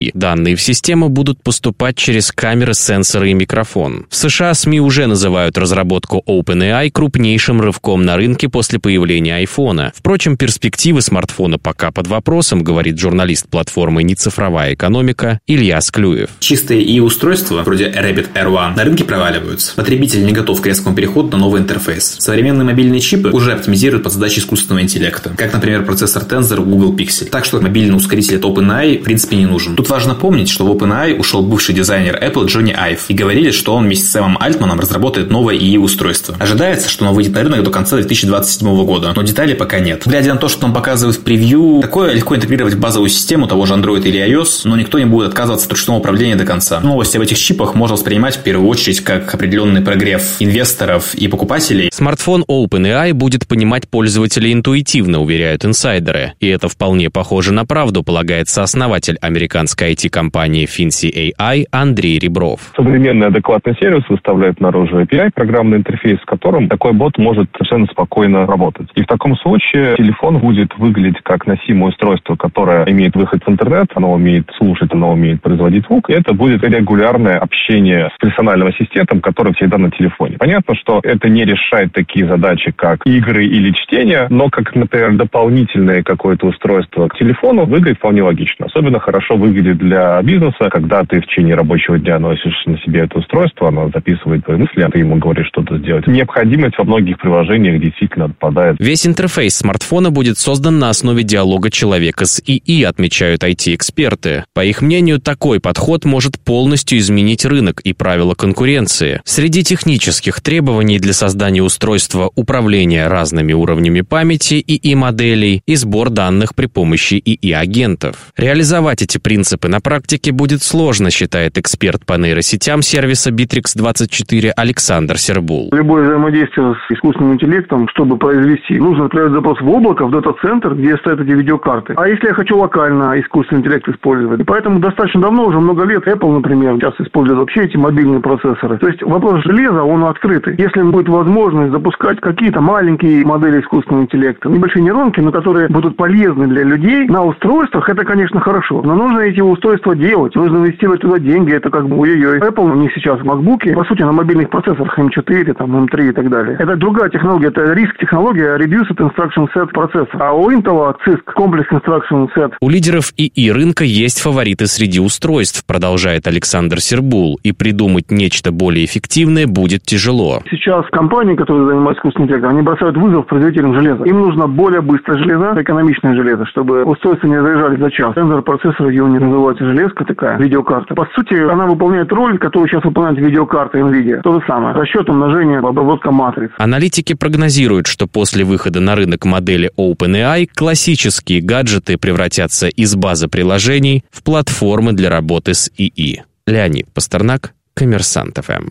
Данные в систему будут поступать через камеры, сенсоры и микрофон. В США СМИ уже называют разработку OpenAI крупнейшим рывком на рынке после появления айфона. Впрочем, перспективы смартфона пока под вопросом, говорит журналист платформы «Нецифровая экономика» Илья Склюев. Чистые ИИ-устройства, вроде Rabbit R1, на рынке проваливаются. Потребитель не готов к резкому переходу на новый интерфейс. Современные мобильные чипы уже оптимизируют под задачи искусственного интеллекта, как, например, процессор Tensor у Google Pixel. Так что мобильный ускоритель от OpenAI в принципе не нужен. Тут важно помнить, что в OpenAI ушел бывший дизайнер Apple Джонни Айв, и говорили, что он вместе с Сэмом Альтманом разработает новое ИИ-устройство. Ожидается, что оно выйдет на рынок до конца 2027 года, но деталей пока нет. Глядя на то, что нам показывают в превью, такое легко интегрировать в базовую систему того же Android или iOS, но никто не будет отказываться от ручного управления до конца. Новости об этих чипах можно воспринимать в первую очередь как определенный прогрев инвесторов и покупателей. Смартфон OpenAI будет понимать пользователя интуитивно, уверяют инсайдеры. И это вполне похоже на правду, полагает сооснователь американской IT-компании Fincy AI Андрей Ребров. Современный адекватный сервис выставляет наружу API, программный интерфейс, с которым такой бот может совершенно спокойно работать. И в таком случае телефон будет выглядеть как носимое устройство, которое имеет выход в интернет, оно умеет слушать, оно умеет производить звук, и это будет регулярное общение с персональным ассистентом, который всегда на телефоне. Понятно, что это не решает такие задачи, как игры или чтение, но как, например, дополнительное какое-то устройство к телефону выглядит вполне логично. Особенно хорошо выглядит для бизнеса, когда ты в течение рабочего дня носишь на себе это устройство, оно записывает твои мысли, а ты ему говоришь что-то сделать. Необходимость во многих приложениях действительно отпадает. Весь интерфейс смартфона будет создан на основе диалога человека с ИИ, отмечают IT-эксперты. По их мнению, такой подход может полностью изменить рынок и правила конкуренции. Среди технических требований для создания устройства управления разными уровнями памяти ИИ-моделей и сбор данных при помощи ИИ-агентов. Реализовать эти принципы на практике будет сложно, считает эксперт по нейросетям сервиса Bittrex24 Александр Сербул. Любое взаимодействие с искусственным интеллектом, чтобы произвести, нужно отправить запрос в облако, в дата-центр, где стоят эти видеокарты. А если я хочу локально искусственный интеллект использовать? И поэтому достаточно давно, уже много лет, Apple, например, сейчас использует вообще эти мобильные процессоры. То есть вопрос железа, он открытый. Если будет возможность запускать какие-то маленькие модели искусственного интеллекта, небольшие нейронки, но которые будут полезны для людей на устройствах, это, конечно, хорошо. Но нужно эти устройства делать, нужно инвестировать туда деньги, это как бы ой-ой-ой. Apple у них сейчас MacBook'и, по сути, на мобильных процессорах M4, там, M3 и так далее. Это другая технология, это RISC-технология, Reduced Instruction Set процессор. А у Intel CISC, Complex Instruction Set. У лидеров ИИ рынка есть фавориты среди устройств, продолжает Александр Сербул, и придумать нечто более эффективное будет тяжело. Сейчас компании, которые занимаются искусственным интеллектом, они бросают вызов производителям железа. Им нужно более быстрое железо, экономичное железо, чтобы устройства не заряжались за час. Тензор процессор, его не называется железка такая, видеокарта. По сути, она выполняет роль, которую сейчас выполняет видеокарта NVIDIA. То же самое. Расчет, умножение, обработка матриц. Аналитики прогнозируют, что после выхода на рынок модели OpenAI классические гаджеты превратятся из базы приложений в платформы для работы с ИИ. Леонид Пастернак, Коммерсант ФМ.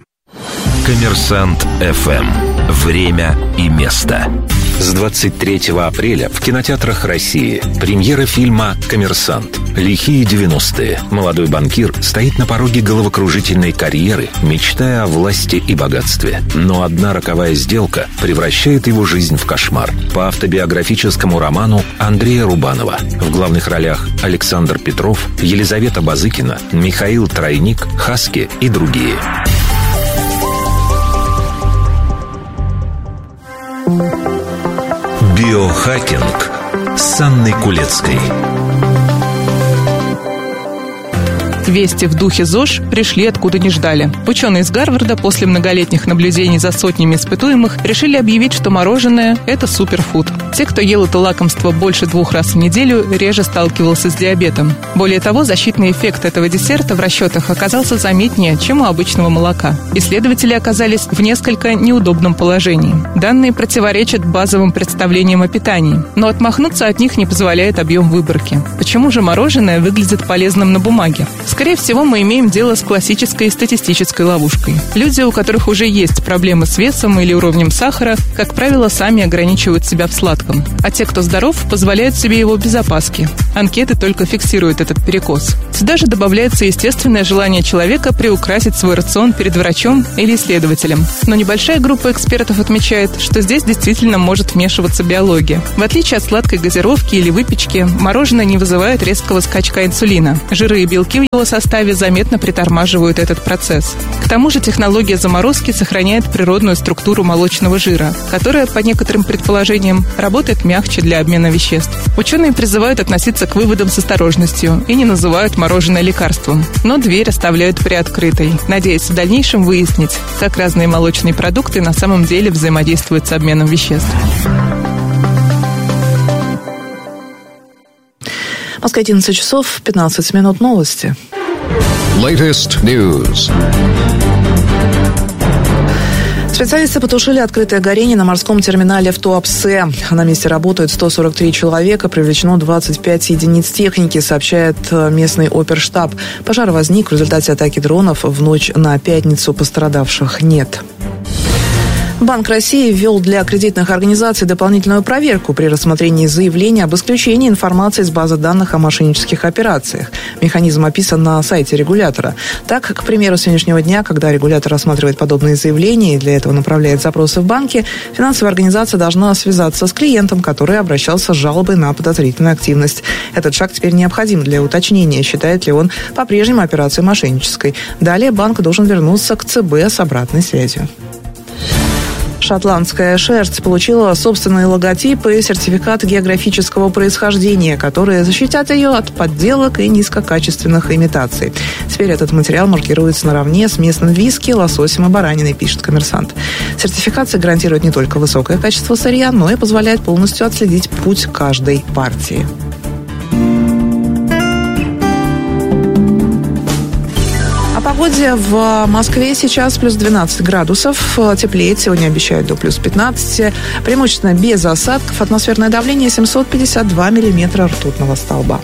Коммерсант ФМ. Время и место. С 23 апреля в кинотеатрах России премьера фильма «Коммерсант». Лихие 90-е. Молодой банкир стоит на пороге головокружительной карьеры, мечтая о власти и богатстве. Но одна роковая сделка превращает его жизнь в кошмар. По автобиографическому роману Андрея Рубанова. В главных ролях Александр Петров, Елизавета Базыкина, Михаил Тройник, Хаски и другие. Биохакинг с Анной Кулецкой. Вести в духе ЗОЖ пришли откуда не ждали. Ученые из Гарварда после многолетних наблюдений за сотнями испытуемых решили объявить, что мороженое – это суперфуд. Те, кто ел это лакомство больше 2 раз в неделю, реже сталкивался с диабетом. Более того, защитный эффект этого десерта в расчетах оказался заметнее, чем у обычного молока. Исследователи оказались в несколько неудобном положении. Данные противоречат базовым представлениям о питании, но отмахнуться от них не позволяет объем выборки. Почему же мороженое выглядит полезным на бумаге? Скорее всего, мы имеем дело с классической статистической ловушкой. Люди, у которых уже есть проблемы с весом или уровнем сахара, как правило, сами ограничивают себя в сладком. А те, кто здоров, позволяют себе его без опаски. Анкеты только фиксируют этот перекос. Сюда же добавляется естественное желание человека приукрасить свой рацион перед врачом или исследователем. Но небольшая группа экспертов отмечает, что здесь действительно может вмешиваться биология. В отличие от сладкой газировки или выпечки, мороженое не вызывает резкого скачка инсулина. Жиры и белки в его составе заметно притормаживают этот процесс. К тому же технология заморозки сохраняет природную структуру молочного жира, которая, по некоторым предположениям, работает мягче для обмена веществ. Ученые призывают относиться к выводам с осторожностью и не называют мороженое лекарством, но дверь оставляют приоткрытой, надеясь в дальнейшем выяснить, как разные молочные продукты на самом деле взаимодействуют с обменом веществ. В Москве 11 часов 15 минут, новости. Latest news. Специалисты потушили открытое горение на морском терминале в Туапсе. На месте работают 143 человека, привлечено 25 единиц техники, сообщает местный оперштаб. Пожар возник в результате атаки дронов в ночь на пятницу, пострадавших нет. Банк России ввел для кредитных организаций дополнительную проверку при рассмотрении заявления об исключении информации из базы данных о мошеннических операциях. Механизм описан на сайте регулятора. Так, к примеру, с сегодняшнего дня, когда регулятор рассматривает подобные заявления и для этого направляет запросы в банки, финансовая организация должна связаться с клиентом, который обращался с жалобой на подозрительную активность. Этот шаг теперь необходим для уточнения, считает ли он по-прежнему операцию мошеннической. Далее банк должен вернуться к ЦБ с обратной связью. Шотландская шерсть получила собственный логотип и сертификат географического происхождения, которые защитят ее от подделок и низкокачественных имитаций. Теперь этот материал маркируется наравне с местным виски, лососем и бараниной, пишет «Коммерсант». Сертификация гарантирует не только высокое качество сырья, но и позволяет полностью отследить путь каждой партии. О погоде в Москве сейчас плюс 12 градусов. Теплеет сегодня обещают до плюс 15. Преимущественно без осадков. Атмосферное давление 752 миллиметра ртутного столба.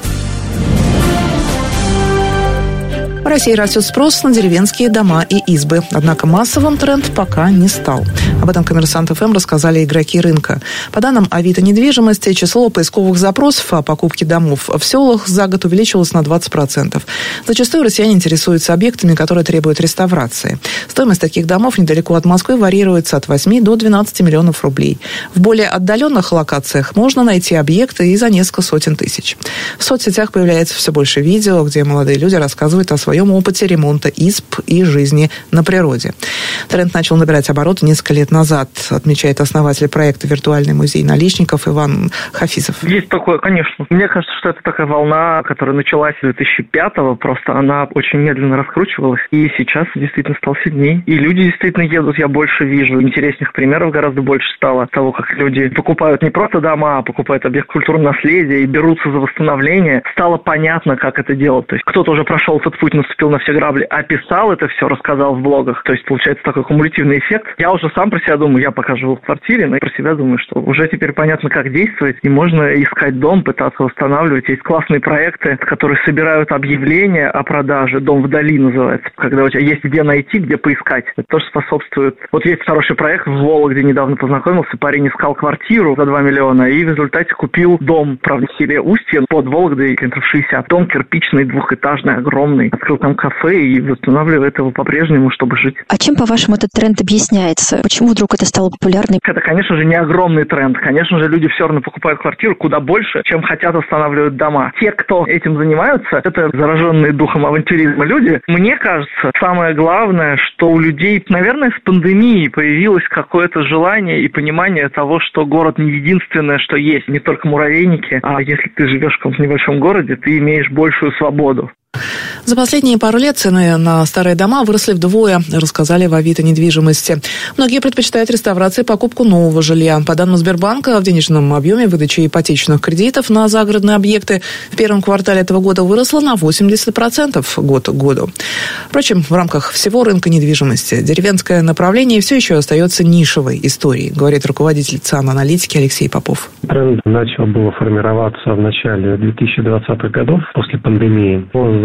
В России растет спрос на деревенские дома и избы. Однако массовым тренд пока не стал. Об этом «Коммерсант ФМ» рассказали игроки рынка. По данным Авито недвижимости, число поисковых запросов о покупке домов в селах за год увеличилось на 20%. Зачастую россияне интересуются объектами, которые требуют реставрации. Стоимость таких домов недалеко от Москвы варьируется от 8 до 12 миллионов рублей. В более отдаленных локациях можно найти объекты и за несколько сотен тысяч. В соцсетях появляется все больше видео, где молодые люди рассказывают о своем опыте ремонта изб и жизни на природе. Тренд начал набирать обороты несколько лет назад, отмечает основатель проекта «Виртуальный музей наличников» Иван Хафизов. Есть такое, конечно. Мне кажется, что это такая волна, которая началась с 2005-го, просто она очень медленно раскручивалась, и сейчас действительно стал сильнее. И люди действительно едут, я больше вижу. Интересных примеров гораздо больше стало того, как люди покупают не просто дома, а покупают объект культурного наследия и берутся за восстановление. Стало понятно, как это делать. То есть кто-то уже прошел этот путь, наступил на все грабли, описал это все, рассказал в блогах. То есть получается такой кумулятивный эффект. Я уже сам про себя думаю, я пока живу в квартире, но про себя думаю, что уже теперь понятно, как действовать, и можно искать дом, пытаться восстанавливать. Есть классные проекты, которые собирают объявления о продаже. «Дом вдали» называется. Когда у тебя есть где найти, где поискать. Это тоже способствует. Вот есть хороший проект в Вологде, недавно познакомился. Парень искал квартиру за 2 миллиона и в результате купил дом, правда, в селе Устье, под Вологдой, метров 60. Дом кирпичный, двухэтажный, огромный. Открыл там кафе и восстанавливает его по-прежнему, чтобы жить. А чем, по-вашему, этот тренд объясняется? Почему вдруг это стало популярным? Это, конечно же, не огромный тренд. Конечно же, люди все равно покупают квартиру куда больше, чем хотят восстанавливать дома. Те, кто этим занимаются, это зараженные духом авантюризма люди. Мне кажется, самое главное, что у людей, наверное, с пандемией появилось какое-то желание и понимание того, что город не единственное, что есть. Не только муравейники, а если ты живешь в каком-то небольшом городе, ты имеешь большую свободу. За последние пару лет цены на старые дома выросли вдвое, рассказали в Авито недвижимости. Многие предпочитают реставрации и покупку нового жилья. По данным Сбербанка, в денежном объеме выдачи ипотечных кредитов на загородные объекты в первом квартале этого года выросло на 80% год к году. Впрочем, в рамках всего рынка недвижимости деревенское направление все еще остается нишевой историей, говорит руководитель ЦАН аналитики Алексей Попов. Тренд начал было формироваться в начале 2020-х годов после пандемии. Затем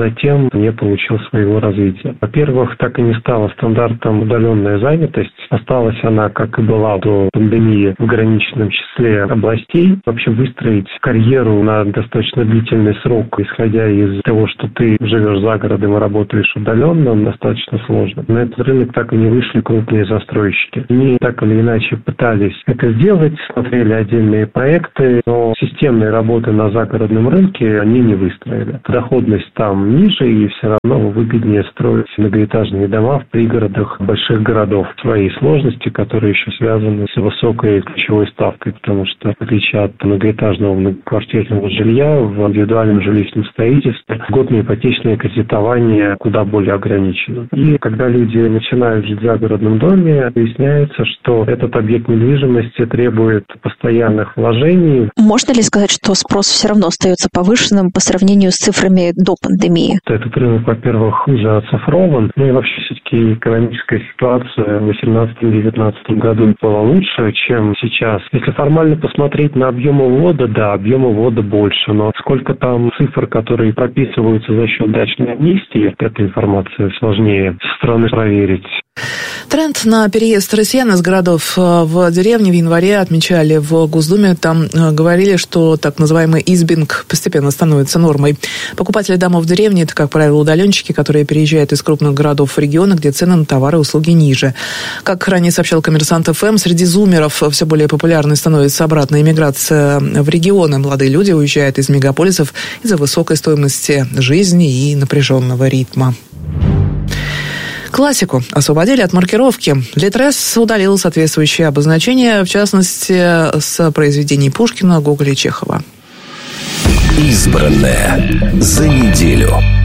не получил своего развития. Во-первых, так и не стала стандартом удаленная занятость. Осталась она, как и была до пандемии, в ограниченном числе областей. Вообще выстроить карьеру на достаточно длительный срок, исходя из того, что ты живешь за городом и работаешь удаленно, достаточно сложно. На этот рынок так и не вышли крупные застройщики. Они так или иначе пытались это сделать, смотрели отдельные проекты, но системной работы на загородном рынке они не выстроили. Доходность там ниже, и все равно выгоднее строить многоэтажные дома в пригородах больших городов. Свои сложности, которые еще связаны с высокой ключевой ставкой, потому что, в отличие от многоэтажного многоквартирного жилья, в индивидуальном жилищном строительстве льготное ипотечное кредитование куда более ограничено. И когда люди начинают жить в загородном доме, выясняется, что этот объект недвижимости требует постоянных вложений. Можно ли сказать, что спрос все равно остается повышенным по сравнению с цифрами до пандемии? Этот рынок, во-первых, уже оцифрован, и вообще все-таки экономическая ситуация в 2018-2019 году была лучше, чем сейчас. Если формально посмотреть на объемы ввода, да, объемы ввода больше, но сколько там цифр, которые прописываются за счет дачной амнистии, эта информация сложнее со стороны проверить. Тренд на переезд россиян из городов в деревни в январе отмечали в Госдуме. Там говорили, что так называемый избинг постепенно становится нормой. Покупатели домов в деревне – это, как правило, удаленщики, которые переезжают из крупных городов в регионы, где цены на товары и услуги ниже. Как ранее сообщал Коммерсант ФМ, среди зумеров все более популярной становится обратная иммиграция в регионы. Молодые люди уезжают из мегаполисов из-за высокой стоимости жизни и напряженного ритма. Классику освободили от маркировки. Литрес удалил соответствующие обозначения, в частности, с произведений Пушкина, Гоголя и Чехова. Избранное за неделю.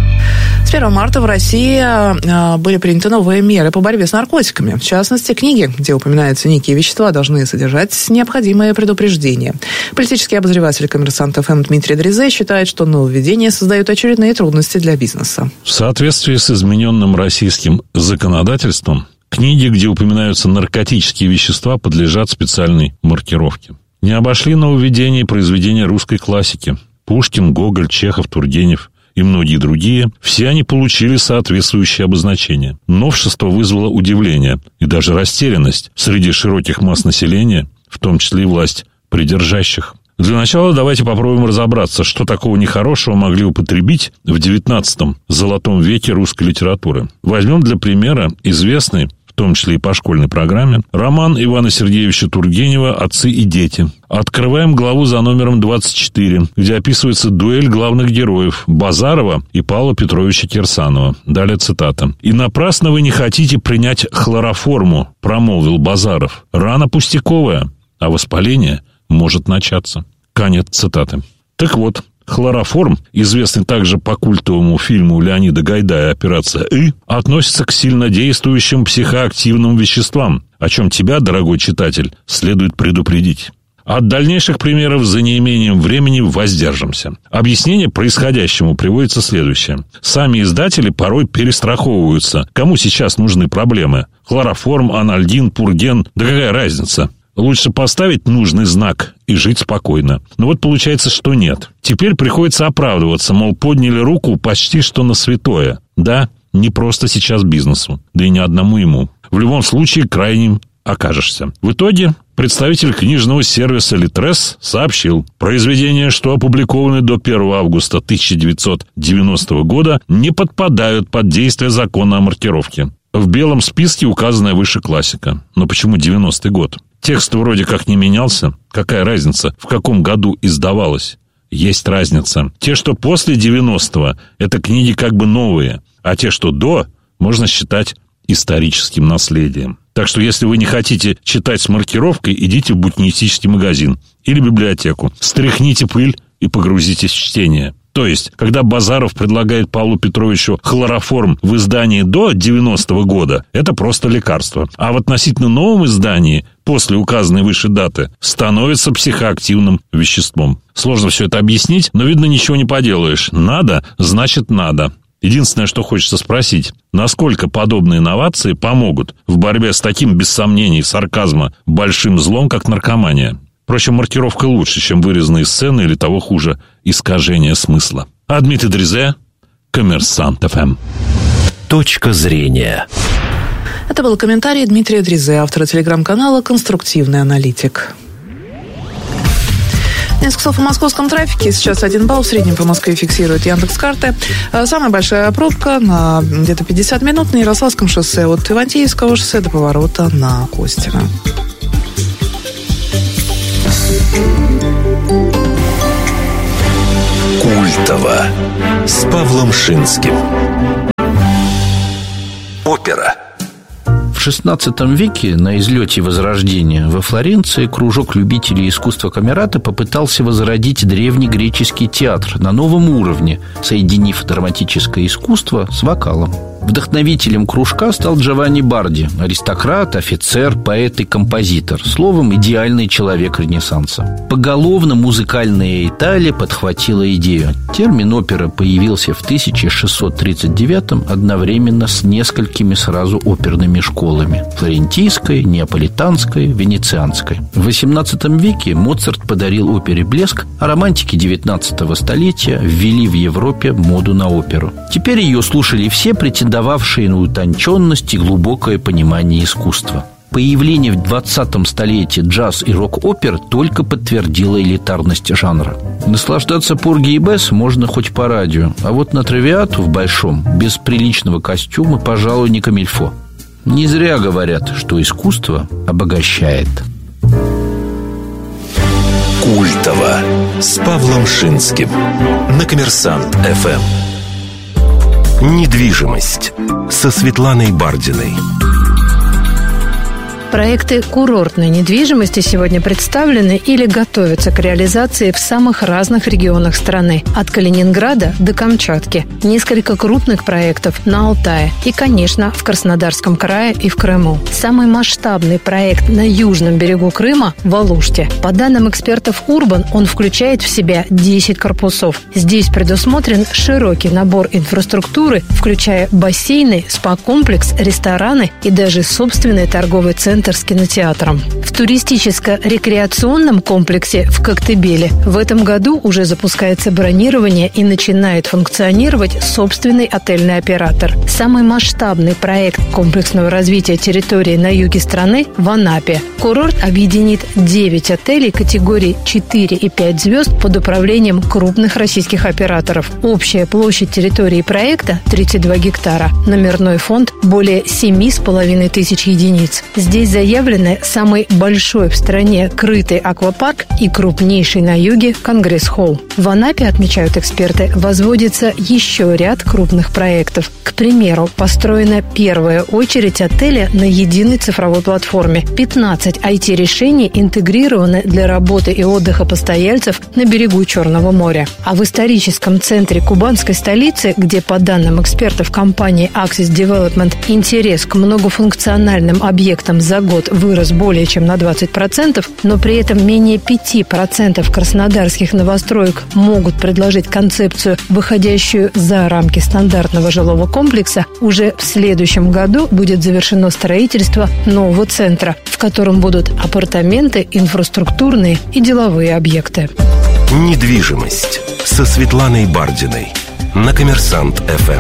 С 1 марта в России были приняты новые меры по борьбе с наркотиками. В частности, книги, где упоминаются некие вещества, должны содержать необходимые предупреждения. Политический обозреватель «Коммерсант ФМ» Дмитрий Дрезе считает, что нововведения создают очередные трудности для бизнеса. В соответствии с измененным российским законодательством, книги, где упоминаются наркотические вещества, подлежат специальной маркировке. Не обошли нововведения произведения русской классики. Пушкин, Гоголь, Чехов, Тургенев и многие другие, все они получили соответствующие обозначения. Новшество вызвало удивление и даже растерянность среди широких масс населения, в том числе и власть придержащих. Для начала давайте попробуем разобраться, что такого нехорошего могли употребить в XIX золотом веке русской литературы. Возьмем для примера известный, в том числе и по школьной программе, роман Ивана Сергеевича Тургенева «Отцы и дети». Открываем главу за номером 24, где описывается дуэль главных героев Базарова и Павла Петровича Кирсанова. Далее цитата. «И напрасно вы не хотите принять хлороформу, промолвил Базаров. Рана пустяковая, а воспаление может начаться». Конец цитаты. Так вот, хлороформ, известный также по культовому фильму Леонида Гайдая «Операция И», относится к сильнодействующим психоактивным веществам, о чем тебя, дорогой читатель, следует предупредить. От дальнейших примеров за неимением времени воздержимся. Объяснение происходящему приводится следующее. Сами издатели порой перестраховываются. Кому сейчас нужны проблемы? Хлороформ, анальгин, пурген, да какая разница? Лучше поставить нужный знак и жить спокойно. Но вот получается, что нет. Теперь приходится оправдываться, мол, подняли руку почти что на святое. Да, не просто сейчас бизнесу, да и не одному ему. В любом случае, крайним окажешься. В итоге представитель книжного сервиса «Литрес» сообщил, произведения, что опубликованы до 1 августа 1990 года, не подпадают под действие закона о маркировке. В белом списке указанная выше классика. Но почему 90-й год? Текст вроде как не менялся. Какая разница, в каком году издавалось? Есть разница. Те, что после 90-го, это книги как бы новые, а те, что до, можно считать историческим наследием. Так что, если вы не хотите читать с маркировкой, идите в букинистический магазин или библиотеку, стряхните пыль и погрузитесь в чтение. То есть, когда Базаров предлагает Павлу Петровичу хлороформ в издании до 90-го года, это просто лекарство. А в относительно новом издании, после указанной выше даты, становится психоактивным веществом. Сложно все это объяснить, но, видно, ничего не поделаешь. Надо, значит надо. Единственное, что хочется спросить, насколько подобные инновации помогут в борьбе с таким, без сомнений, сарказма, большим злом, как наркомания? Впрочем, маркировка лучше, чем вырезанные сцены или, того хуже, искажение смысла. А Дмитрий Дрезе, Коммерсант ФМ. Точка зрения. Это был комментарий Дмитрия Дрезе, автора телеграм-канала «Конструктивный аналитик». Несколько слов о московском трафике. Сейчас 1 балл в среднем по Москве фиксирует Яндекс.Карты. Самая большая пробка на где-то 50 минут на Ярославском шоссе от Ивантеевского шоссе до поворота на Костина. Культово. С Павлом Шинским. Опера. В XVI веке на излете Возрождения во Флоренции кружок любителей искусства камерата попытался возродить древний греческий театр на новом уровне, соединив драматическое искусство с вокалом. Вдохновителем кружка стал Джованни Барди, аристократ, офицер, поэт и композитор. Словом, идеальный человек Ренессанса. Поголовно музыкальная Италия подхватила идею. Термин опера появился в 1639-м одновременно с несколькими сразу оперными школами – флорентийской, неаполитанской, венецианской. В XVIII веке Моцарт подарил опере блеск, а романтики XIX столетия ввели в Европе моду на оперу. Теперь ее слушали все претендовавшие на утонченность и глубокое понимание искусства. Появление в 20-м столетии джаз и рок-опер только подтвердило элитарность жанра. Наслаждаться Порги и Бесс можно хоть по радио, а вот на Травиату в Большом без приличного костюма, пожалуй, не камильфо. Не зря говорят, что искусство обогащает. Культово. С Павлом Шинским. На Коммерсант ФМ. Недвижимость. Со Светланой Бардиной. Проекты курортной недвижимости сегодня представлены или готовятся к реализации в самых разных регионах страны. От Калининграда до Камчатки. Несколько крупных проектов на Алтае. И, конечно, в Краснодарском крае и в Крыму. Самый масштабный проект на южном берегу Крыма – в Алуште. По данным экспертов Урбан, он включает в себя 10 корпусов. Здесь предусмотрен широкий набор инфраструктуры, включая бассейны, спа-комплекс, рестораны и даже собственный торговый центр с кинотеатром. В туристическо-рекреационном комплексе в Коктебеле в этом году уже запускается бронирование и начинает функционировать собственный отельный оператор. Самый масштабный проект комплексного развития территории на юге страны в Анапе. Курорт объединит 9 отелей категории 4 и 5 звезд под управлением крупных российских операторов. Общая площадь территории проекта 32 гектара. Номерной фонд более 7,5 тысяч единиц. Здесь заявлены самый большой в стране крытый аквапарк и крупнейший на юге Конгресс-холл. В Анапе, отмечают эксперты, возводится еще ряд крупных проектов. К примеру, построена первая очередь отеля на единой цифровой платформе. 15 IT-решений интегрированы для работы и отдыха постояльцев на берегу Черного моря. А в историческом центре кубанской столицы, где, по данным экспертов компании Axis Development, интерес к многофункциональным объектам за год вырос более чем на 20%, но при этом менее 5% краснодарских новостроек могут предложить концепцию, выходящую за рамки стандартного жилого комплекса, уже в следующем году будет завершено строительство нового центра, в котором будут апартаменты, инфраструктурные и деловые объекты. Недвижимость со Светланой Бардиной на Коммерсант ФМ.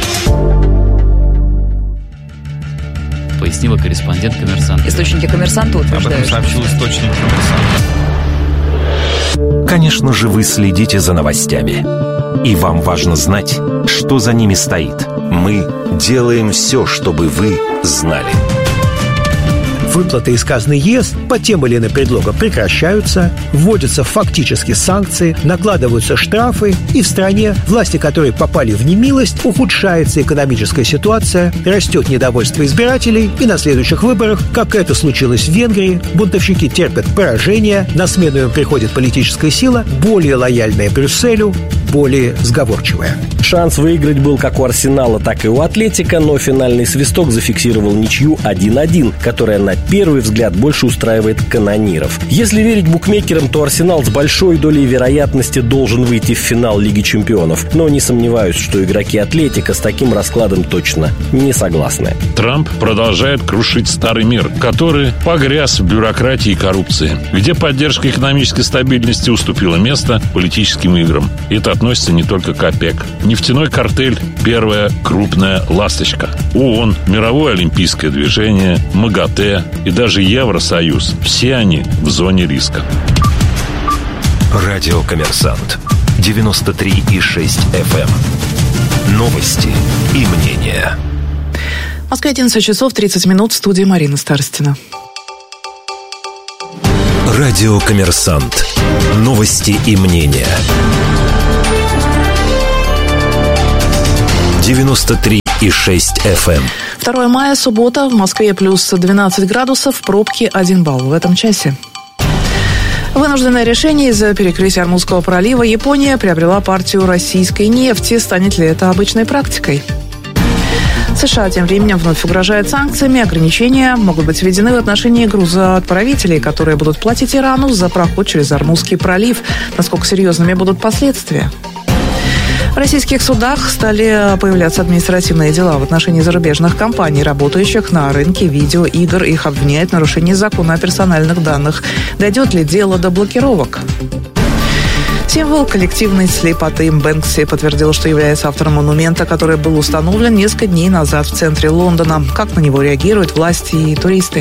Пояснила корреспондент «Коммерсанта». Источники «Коммерсанта» утверждают. Об этом сообщил источник «Коммерсанта». Конечно же, вы следите за новостями. И вам важно знать, что за ними стоит. Мы делаем все, чтобы вы знали. Выплаты из казны ЕС по тем или иным предлогам прекращаются, вводятся фактически санкции, накладываются штрафы, и в стране, власти которой попали в немилость, ухудшается экономическая ситуация, растет недовольство избирателей, и на следующих выборах, как это случилось в Венгрии, бунтовщики терпят поражение, на смену им приходит политическая сила, более лояльная Брюсселю, более сговорчивая. Шанс выиграть был как у Арсенала, так и у Атлетико, но финальный свисток зафиксировал ничью 1-1, которая на первый взгляд больше устраивает канониров. Если верить букмекерам, то Арсенал с большой долей вероятности должен выйти в финал Лиги Чемпионов. Но не сомневаюсь, что игроки Атлетико с таким раскладом точно не согласны. Трамп продолжает крушить старый мир, который погряз в бюрократии и коррупции, где поддержка экономической стабильности уступила место политическим играм. И это относится не только к ОПЕК. Нефтяной картель – первая крупная ласточка. ООН, Мировое олимпийское движение, МАГАТЭ и даже Евросоюз – все они в зоне риска. Радио «Коммерсант». 93,6 FM. Новости и мнения. В Москве 11 часов 30 минут. В студии Марина Старостина. Радио «Коммерсант». Новости и мнения. 93,6 FM. 2 мая, суббота. В Москве плюс 12 градусов. Пробки 1 балл в этом часе. Вынужденное решение из-за перекрытия Ормузского пролива Япония приобрела партию российской нефти. Станет ли это обычной практикой? США тем временем вновь угрожает санкциями. Ограничения могут быть введены в отношении грузоотправителей, которые будут платить Ирану за проход через Ормузский пролив. Насколько серьезными будут последствия? В российских судах стали появляться административные дела в отношении зарубежных компаний, работающих на рынке видеоигр. Их обвиняют в нарушении закона о персональных данных. Дойдет ли дело до блокировок? Символ коллективной слепоты Бэнкси подтвердил, что является автором монумента, который был установлен несколько дней назад в центре Лондона. Как на него реагируют власти и туристы?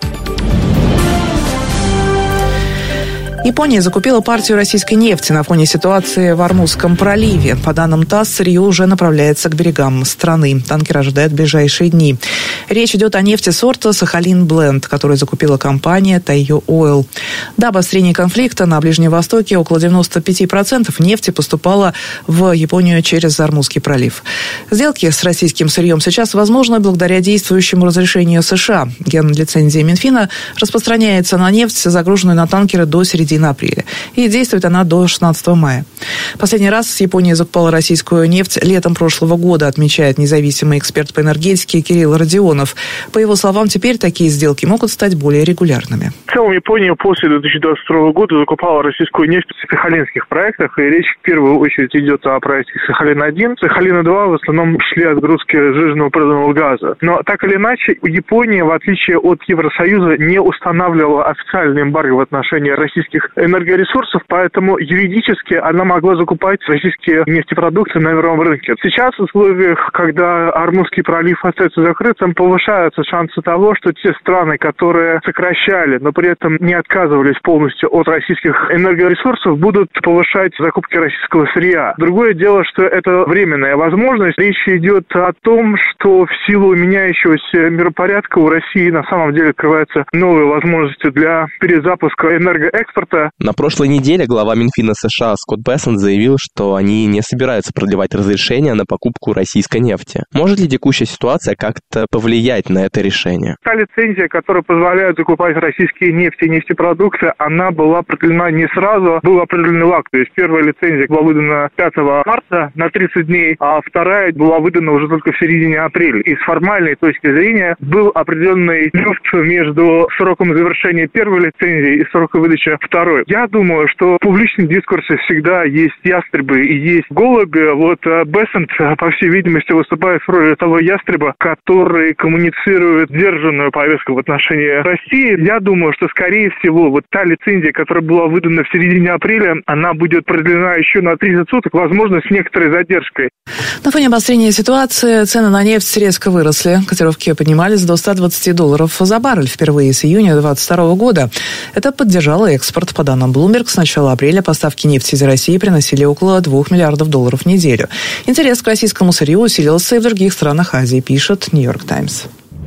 Япония закупила партию российской нефти на фоне ситуации в Ормузском проливе. По данным ТАСС, сырье уже направляется к берегам страны. Танкер ожидает в ближайшие дни. Речь идет о нефти сорта Сахалин Бленд, которую закупила компания Тайо Ойл. До обострения конфликта на Ближнем Востоке около 95% нефти поступало в Японию через Ормузский пролив. Сделки с российским сырьем сейчас возможны благодаря действующему разрешению США. Генлицензия Минфина распространяется на нефть, загруженную на танкеры до середины апреля. И действует она до 16 мая. Последний раз Япония закупала российскую нефть летом прошлого года, отмечает независимый эксперт по энергетике Кирилл Родионов. По его словам, теперь такие сделки могут стать более регулярными. В целом Япония после 2022 года закупала российскую нефть в сахалинских проектах, и речь в первую очередь идет о проекте Сахалин-1. Сахалин-2 в основном шли отгрузки сжиженного природного газа. Но так или иначе, Япония, в отличие от Евросоюза, не устанавливала официальный эмбарго в отношении российских энергоресурсов, поэтому юридически она могла закупать российские нефтепродукты на мировом рынке. Сейчас в условиях, когда Ормузский пролив остается закрытым, повышаются шансы того, что те страны, которые сокращали, но при этом не отказывались полностью от российских энергоресурсов, будут повышать закупки российского сырья. Другое дело, что это временная возможность. Речь идет о том, что в силу меняющегося миропорядка у России на самом деле открываются новые возможности для перезапуска энергоэкспорта. На прошлой неделе глава Минфина США Скотт Бессент заявил, что они не собираются продлевать разрешение на покупку российской нефти. Может ли текущая ситуация как-то повлиять на это решение? Та лицензия, которая позволяет закупать российские нефти и нефтепродукты, она была продлена не сразу, был определенный лаг. То есть первая лицензия была выдана 5 марта на 30 дней, а вторая была выдана уже только в середине апреля. И с формальной точки зрения был определенный люфт между сроком завершения первой лицензии и сроком выдачи второй. Я думаю, что в публичном дискурсе всегда есть ястребы и есть голуби. Вот Бессент, по всей видимости, выступает в роли того ястреба, который коммуницирует сдержанную повестку в отношении России. Я думаю, что, скорее всего, вот та лицензия, которая была выдана в середине апреля, она будет продлена еще на 30 суток, возможно, с некоторой задержкой. На фоне обострения ситуации цены на нефть резко выросли. Котировки поднимались до $120 за баррель впервые с июня 2022 года. Это поддержало экспорт. По данным Bloomberg, с начала апреля поставки нефти из России приносили около $2 миллиардов в неделю. Интерес к российскому сырью усилился и в других странах Азии, пишет Нью-Йорк Таймс.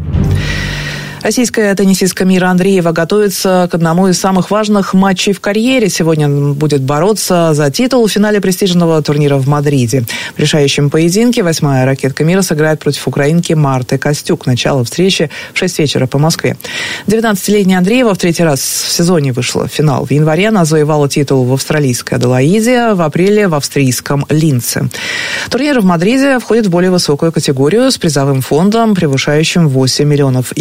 Российская теннисистка Мира Андреева готовится к одному из самых важных матчей в карьере. Сегодня он будет бороться за титул в финале престижного турнира в Мадриде. В решающем поединке 8-я ракетка мира сыграет против украинки Марты Костюк. Начало встречи в 6 вечера по Москве. 19-летняя Андреева в третий раз в сезоне вышла в финал. В январе она завоевала титул в австралийской Аделаиде, в апреле в австрийском Линце. Турнир в Мадриде входит в более высокую категорию с призовым фондом, превышающим 8 миллионов евро.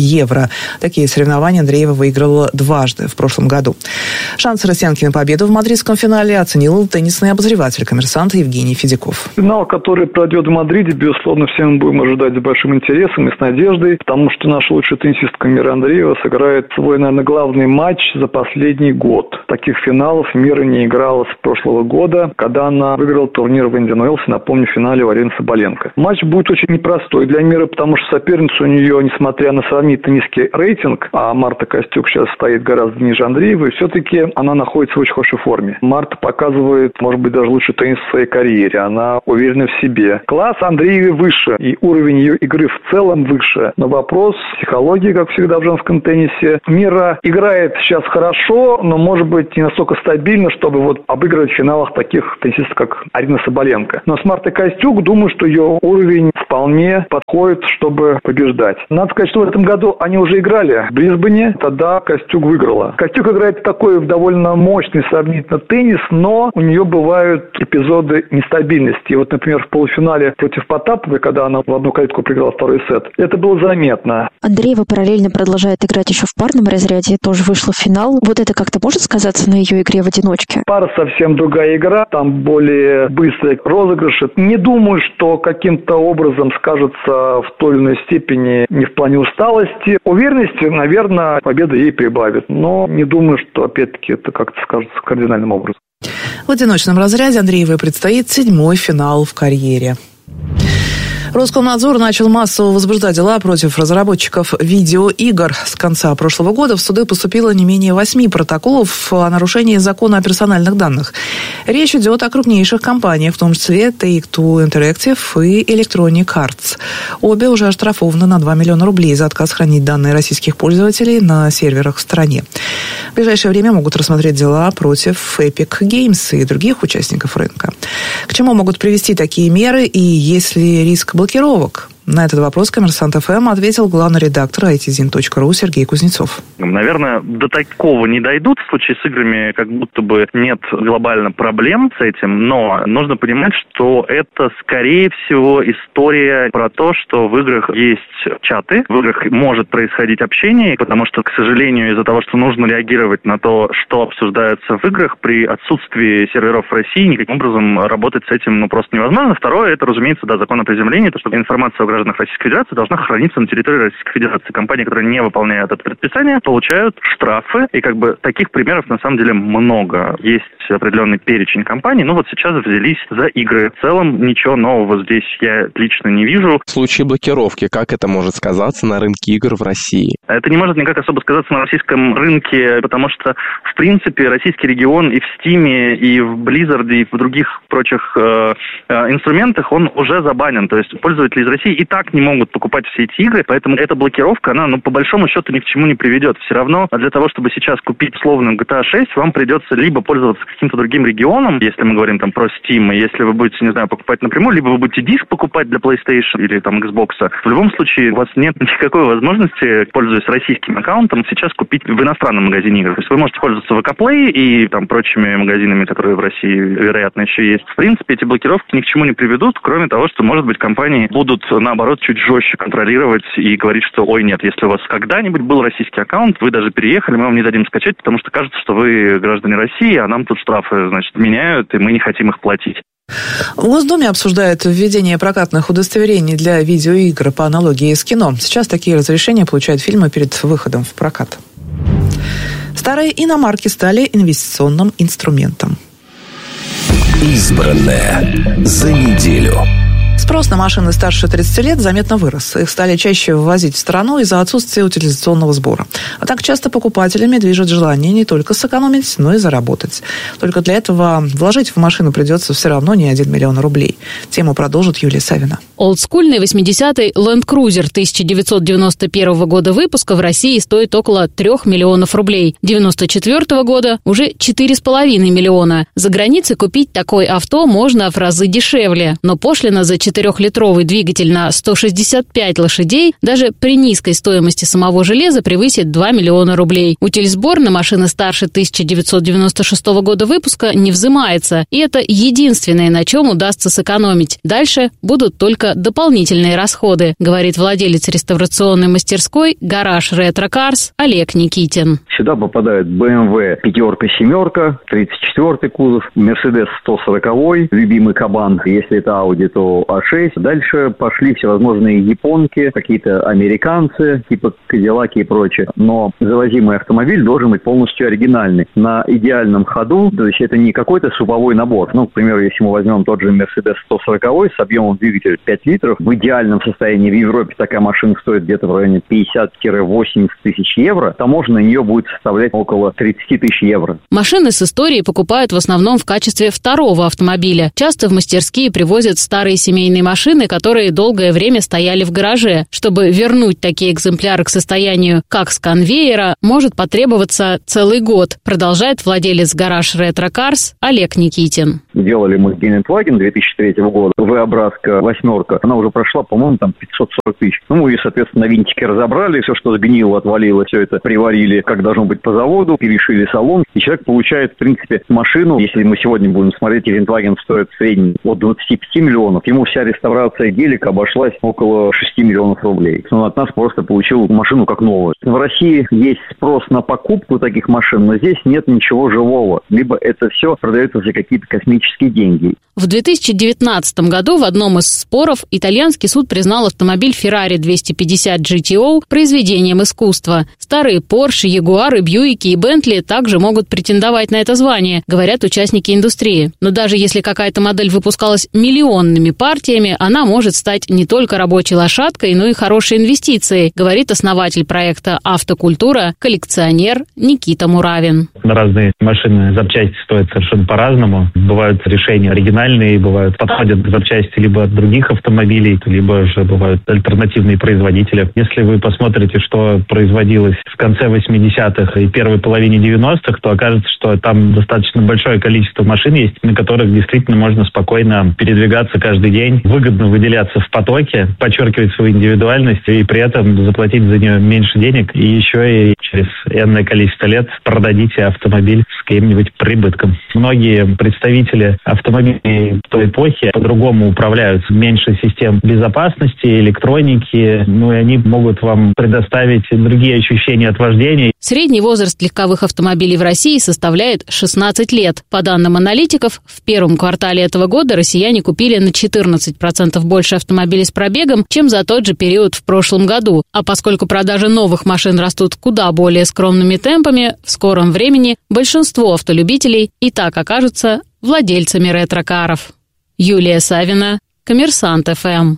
года. Такие соревнования Андреева выиграла дважды в прошлом году. Шансы россиянки на победу в мадридском финале оценил теннисный обозреватель «Коммерсанта» Евгений Федяков. Финал, который пройдет в Мадриде, безусловно, все мы будем ожидать с большим интересом и с надеждой, потому что наша лучшая теннисистка мира Андреева сыграет свой, наверное, главный матч за последний год. Таких финалов мира не играла с прошлого года, когда она выиграла турнир в Индиан Уэллсе, напомню, в финале у Арены Соболенко. Матч будет очень непростой для мира, потому что соперница у нее, несмотря на сравнительно низкий рейтинг, а Марта Костюк сейчас стоит гораздо ниже Андреевой, все-таки она находится в очень хорошей форме. Марта показывает, может быть, даже лучший теннис в своей карьере. Она уверена в себе. Класс Андреевой выше, и уровень ее игры в целом выше. Но вопрос психологии, как всегда в женском теннисе. Мира играет сейчас хорошо, но, может быть, не настолько стабильно, чтобы вот обыгрывать в финалах таких теннисистов, как Арина Соболенко. Но с Мартой Костюк, думаю, что ее уровень вполне подходит, чтобы побеждать. Надо сказать, что в этом году они уже играли в Брисбене, тогда Костюк выиграла. Костюк играет такой довольно мощный сравнительно теннис, но у нее бывают эпизоды нестабильности. И вот, например, в полуфинале против Потаповой, когда она в одну калитку проиграла второй сет, это было заметно. Андреева параллельно продолжает играть еще в парном разряде, тоже вышла в финал. Вот это как-то может сказаться на ее игре в одиночке? Пара совсем другая игра, там более быстрые розыгрыши. Не думаю, что каким-то образом скажется в той или иной степени не в плане усталости. Уверенности, наверное, победа ей прибавит. Но не думаю, что, опять-таки, это как-то скажется кардинальным образом. В одиночном разряде Андреевой предстоит 7-й финал в карьере. Роскомнадзор начал массово возбуждать дела против разработчиков видеоигр. С конца прошлого года в суды поступило не менее 8 протоколов о нарушении закона о персональных данных. Речь идет о крупнейших компаниях, в том числе Take-Two Interactive и Electronic Arts. Обе уже оштрафованы на 2 миллиона рублей за отказ хранить данные российских пользователей на серверах в стране. В ближайшее время могут рассмотреть дела против Epic Games и других участников рынка. К чему могут привести такие меры и есть ли риск блокировок? На этот вопрос «Коммерсант ФМ» ответил главный редактор itZin.ru Сергей Кузнецов. Наверное, до такого не дойдут. В случае с играми как будто бы нет глобально проблем с этим, но нужно понимать, что это, скорее всего, история про то, что в играх есть чаты, в играх может происходить общение, потому что, к сожалению, из-за того, что нужно реагировать на то, что обсуждается в играх, при отсутствии серверов в России никаким образом работать с этим просто невозможно. Второе, это, разумеется, закон о приземлении, то, что информация о гражданах Российской Федерации должна храниться на территории Российской Федерации. Компании, которые не выполняют это предписание, получают штрафы. И таких примеров на самом деле много. Есть определенный перечень компаний. Вот сейчас взялись за игры. В целом ничего нового здесь я лично не вижу. В случае блокировки, как это может сказаться на рынке игр в России? Это не может никак особо сказаться на российском рынке, потому что, в принципе, российский регион и в Steam, и в Blizzard, и в других прочих инструментах он уже забанен. То есть пользователи из России и так не могут покупать все эти игры, поэтому эта блокировка, она, по большому счету, ни к чему не приведет. Все равно для того, чтобы сейчас купить условно GTA 6, вам придется либо пользоваться каким-то другим регионом, если мы говорим про Steam, и если вы будете, не знаю, покупать напрямую, либо вы будете диск покупать для PlayStation или Xbox. В любом случае, у вас нет никакой возможности, пользуясь российским аккаунтом, сейчас купить в иностранном магазине игр. То есть вы можете пользоваться VK-Play и прочими магазинами, которые в России, вероятно, еще есть. В принципе, эти блокировки ни к чему не приведут, кроме того, что, может быть, компании будут, наоборот, чуть жестче контролировать и говорить, что, ой, нет, если у вас когда-нибудь был российский аккаунт, вы даже переехали, мы вам не дадим скачать, потому что кажется, что вы граждане России, а нам тут штрафы, меняют, и мы не хотим их платить. В Госдуме обсуждают введение прокатных удостоверений для видеоигр по аналогии с кино. Сейчас такие разрешения получают фильмы перед выходом в прокат. Старые иномарки стали инвестиционным инструментом. Избранное за неделю. Спрос на машины старше 30 лет заметно вырос. Их стали чаще ввозить в страну из-за отсутствия утилизационного сбора. А так часто покупателями движет желание не только сэкономить, но и заработать. Только для этого вложить в машину придется все равно не 1 миллион рублей. Тему продолжит Юлия Савина. Олдскульный 80-й Land Cruiser 1991 года выпуска в России стоит около 3 миллионов рублей. 1994 года уже 4,5 миллиона. За границей купить такое авто можно в разы дешевле. Но пошлина за 4 4-литровый двигатель на 165 лошадей даже при низкой стоимости самого железа превысит 2 миллиона рублей. Утильсбор на машины старше 1996 года выпуска не взимается, и это единственное, на чем удастся сэкономить. Дальше будут только дополнительные расходы, говорит владелец реставрационной мастерской «Гараж Ретро Карс» Олег Никитин. Сюда попадают BMW 5-7, 34-й кузов, Mercedes 140-й, любимый Кабан, если это Audi, то A6. Дальше пошли всевозможные японки, какие-то американцы, типа Кадиллаки и прочее. Но завозимый автомобиль должен быть полностью оригинальный. На идеальном ходу, то есть это не какой-то суповой набор. Ну, к примеру, если мы возьмем тот же Mercedes 140 с объемом двигателя 5 литров, в идеальном состоянии в Европе такая машина стоит где-то в районе 50-80 тысяч евро, таможня на нее будет составлять около 30 тысяч евро. Машины с историей покупают в основном в качестве второго автомобиля. Часто в мастерские привозят старые семейные машины, которые долгое время стояли в гараже. Чтобы вернуть такие экземпляры к состоянию, как с конвейера, может потребоваться целый год, продолжает владелец «Гараж Ретро Карс» Олег Никитин. Делали мы Гелендваген 2003 года, V-образка 8, она уже прошла, по-моему, там 540 тысяч. Ну, и, соответственно, винтики разобрали, все, что сгнило, отвалило, все это приварили, как должно быть по заводу, перешили салон, и человек получает, в принципе, машину. Если мы сегодня будем смотреть, Гелендваген стоит в среднем от 25 миллионов, ему вся реставрация гелика обошлась около 6 миллионов рублей. Он от нас просто получил машину как новую. В России есть спрос на покупку таких машин, но здесь нет ничего живого. Либо это все продается за какие-то космические деньги. В 2019 году в одном из споров итальянский суд признал автомобиль Ferrari 250 GTO произведением искусства. Старые Porsche, Jaguar, Buick и Bentley также могут претендовать на это звание, говорят участники индустрии. Но даже если какая-то модель выпускалась миллионными партиями, она может стать не только рабочей лошадкой, но и хорошей инвестицией, говорит основатель проекта «Автокультура», коллекционер Никита Муравин. Разные машины, запчасти стоят совершенно по-разному. Бывают решения оригинальные, бывают подходят к запчасти либо от других автомобилей, либо же бывают альтернативные производители. Если вы посмотрите, что производилось в конце 80-х и первой половине 90-х, то окажется, что там достаточно большое количество машин есть, на которых действительно можно спокойно передвигаться каждый день, выгодно выделяться в потоке, подчеркивать свою индивидуальность и при этом заплатить за нее меньше денег, и еще и через энное количество лет продадите автомобиль с каким-нибудь прибытком. Многие представители автомобилей той эпохи по-другому управляются. Меньше систем безопасности, электроники, и они могут вам предоставить другие ощущения от вождения. Средний возраст легковых автомобилей в России составляет 16 лет. По данным аналитиков, в первом квартале этого года россияне купили на 14% больше автомобилей с пробегом, чем за тот же период в прошлом году. А поскольку продажи новых машин растут куда более скромными темпами, в скором времени большинство автолюбителей и так окажутся владельцами ретро-каров. Юлия Савина, Коммерсант ФМ.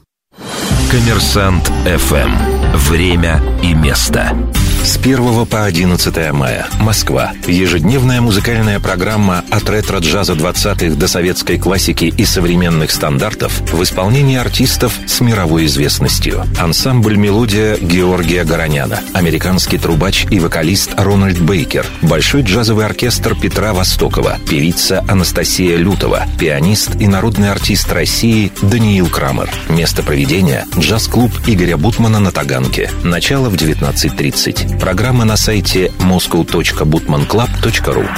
Коммерсант ФМ. Время и место. С 1 по 11 мая. Москва. Ежедневная музыкальная программа от ретро-джаза 20-х до советской классики и современных стандартов в исполнении артистов с мировой известностью. Ансамбль «Мелодия» Георгия Гороняна, американский трубач и вокалист Рональд Бейкер, большой джазовый оркестр Петра Востокова, певица Анастасия Лютова, пианист и народный артист России Даниил Крамер. Место проведения – джаз-клуб Игоря Бутмана на Таганке. Начало в 19:30. Программа на сайте moscow.butmanclub.ru.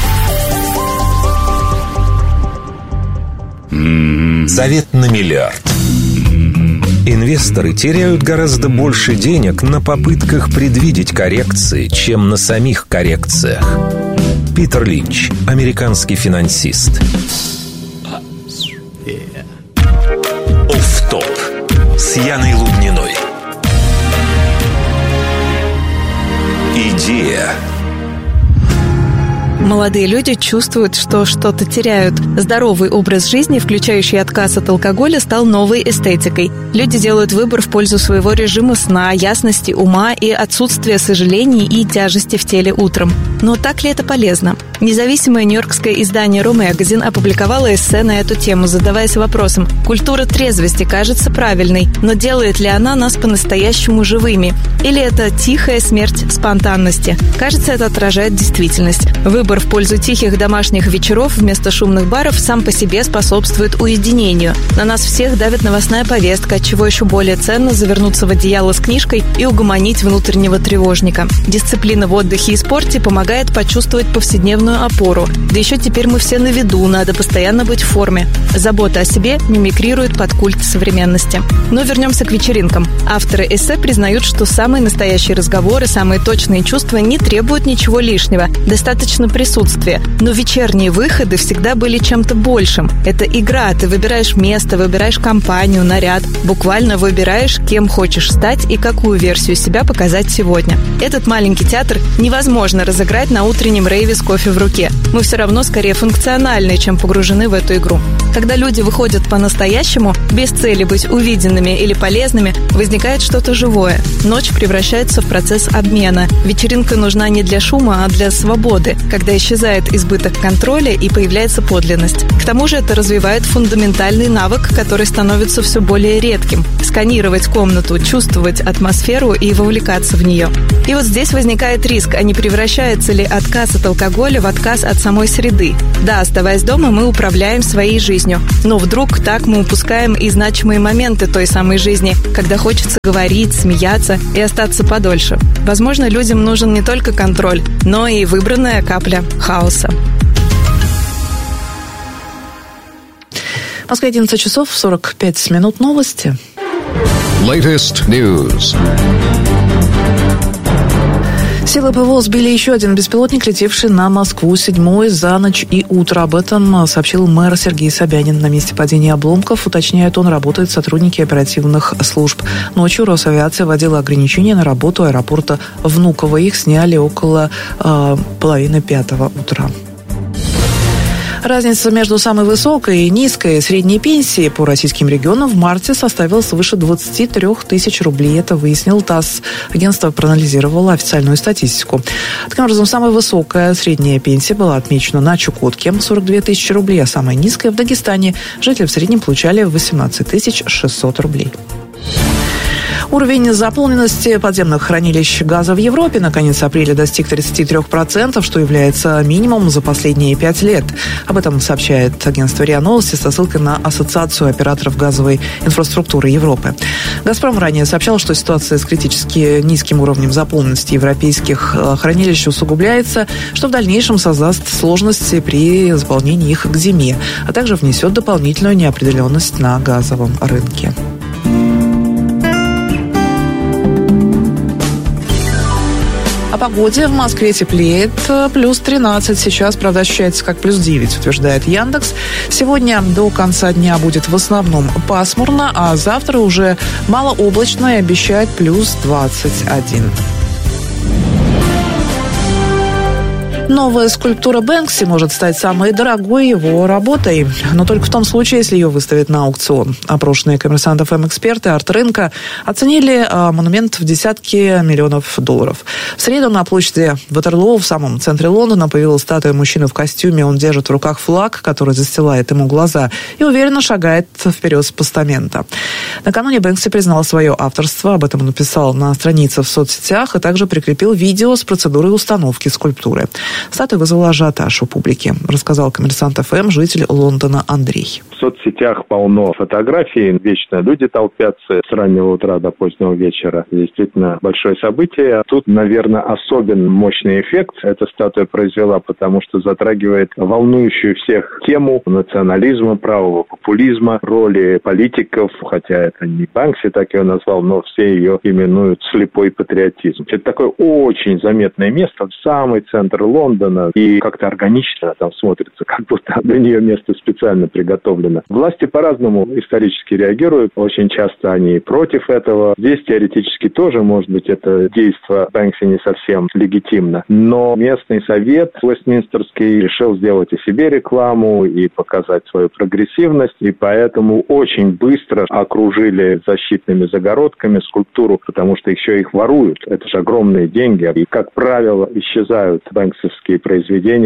Совет на миллиард. Инвесторы теряют гораздо больше денег на попытках предвидеть коррекции, чем на самих коррекциях. Питер Линч, американский финансист. Офф-топ с Яной Лубниной. Идея. Молодые люди чувствуют, что что-то теряют. Здоровый образ жизни, включающий отказ от алкоголя, стал новой эстетикой. Люди делают выбор в пользу своего режима сна, ясности ума и отсутствия сожалений и тяжести в теле утром. Но так ли это полезно? Независимое нью-йоркское издание Ро Magazine опубликовало эссе на эту тему, задаваясь вопросом: культура трезвости кажется правильной, но делает ли она нас по-настоящему живыми? Или это тихая смерть спонтанности? Кажется, это отражает действительность. Выбор Выбор в пользу тихих домашних вечеров вместо шумных баров сам по себе способствует уединению. На нас всех давит новостная повестка, отчего еще более ценно завернуться в одеяло с книжкой и угомонить внутреннего тревожника. Дисциплина в отдыхе и спорте помогает почувствовать повседневную опору. Да еще теперь мы все на виду, надо постоянно быть в форме. Забота о себе мимикрирует под культ современности. Но вернемся к вечеринкам. Авторы эссе признают, что самые настоящие разговоры, самые точные чувства не требуют ничего лишнего. Достаточно присутствия. Но вечерние выходы всегда были чем-то большим. Это игра. Ты выбираешь место, выбираешь компанию, наряд. Буквально выбираешь, кем хочешь стать и какую версию себя показать сегодня. Этот маленький театр невозможно разыграть на утреннем рейве с кофе в руке. Мы все равно скорее функциональны, чем погружены в эту игру. Когда люди выходят по-настоящему, без цели быть увиденными или полезными, возникает что-то живое. Ночь превращается в процесс обмена. Вечеринка нужна не для шума, а для свободы, когда исчезает избыток контроля и появляется подлинность. К тому же это развивает фундаментальный навык, который становится все более редким. Сканировать комнату, чувствовать атмосферу и вовлекаться в нее. И вот здесь возникает риск, а не превращается ли отказ от алкоголя в отказ от самой среды. Да, оставаясь дома, мы управляем своей жизнью. Но вдруг так мы упускаем и значимые моменты той самой жизни, когда хочется говорить, смеяться и остаться подольше. Возможно, людям нужен не только контроль, но и выбранная капля хаоса. В Москве 11 часов 45 минут. Новости. Latest news. Силы ПВО сбили еще один беспилотник, летевший на Москву, 7-й за ночь и утро. Об этом сообщил мэр Сергей Собянин. На месте падения обломков, уточняет он, работают сотрудники оперативных служб. Ночью Росавиация вводила ограничения на работу аэропорта Внуково. Их сняли около половины 5 утра. Разница между самой высокой и низкой средней пенсией по российским регионам в марте составила свыше 23 тысяч рублей. Это выяснил ТАСС. Агентство проанализировало официальную статистику. Таким образом, самая высокая средняя пенсия была отмечена на Чукотке – 42 тысячи рублей, а самая низкая в Дагестане. Жители в среднем получали 18 600 рублей. Уровень заполненности подземных хранилищ газа в Европе на конец апреля достиг 33%, что является минимумом за последние 5 лет. Об этом сообщает агентство РИА Новости со ссылкой на Ассоциацию операторов газовой инфраструктуры Европы. «Газпром» ранее сообщал, что ситуация с критически низким уровнем заполненности европейских хранилищ усугубляется, что в дальнейшем создаст сложности при заполнении их к зиме, а также внесет дополнительную неопределенность на газовом рынке. О погоде. В Москве теплеет, плюс 13. Сейчас, правда, ощущается как плюс 9, утверждает Яндекс. Сегодня до конца дня будет в основном пасмурно, а завтра уже малооблачно и обещает плюс 21. Новая скульптура Бэнкси может стать самой дорогой его работой, но только в том случае, если ее выставят на аукцион. Опрошенные «Коммерсант ФМ» эксперты арт-рынка оценили монумент в десятки миллионов долларов. В среду на площади Ватерлоо в самом центре Лондона появилась статуя мужчины в костюме. Он держит в руках флаг, который застилает ему глаза, и уверенно шагает вперед с постамента. Накануне Бэнкси признал свое авторство. Об этом он написал на странице в соцсетях, и также прикрепил видео с процедурой установки скульптуры. Статуя вызвала ажиотаж у публики, рассказал «Коммерсант ФМ» житель Лондона Андрей. В соцсетях полно фотографий, вечно люди толпятся с раннего утра до позднего вечера. Действительно большое событие. Тут, наверное, особенно мощный эффект эта статуя произвела, потому что затрагивает волнующую всех тему национализма, правого популизма, роли политиков, хотя это не Бэнкси так ее назвал, но все ее именуют слепой патриотизм. Это такое очень заметное место, самый центр Лондона, и как-то органично там смотрится, как будто для нее место специально приготовлено. Власти по-разному исторически реагируют. Очень часто они против этого. Здесь теоретически тоже, может быть, это действие Бэнкси не совсем легитимно. Но местный совет Вестминстерский решил сделать и себе рекламу, и показать свою прогрессивность, и поэтому очень быстро окружили защитными загородками скульптуру, потому что еще их воруют. Это же огромные деньги. И, как правило, исчезают бэнксовские произведения.